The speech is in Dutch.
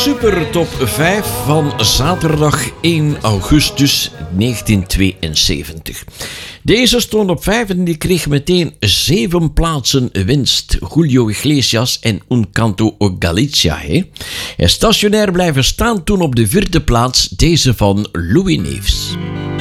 Super Top 5 van zaterdag 1 augustus 1972. Deze stond op 5 en die kreeg meteen 7 plaatsen winst. Julio Iglesias en Un Canto Galicia. En stationair blijven staan toen op de 4e plaats deze van Louis Neefs.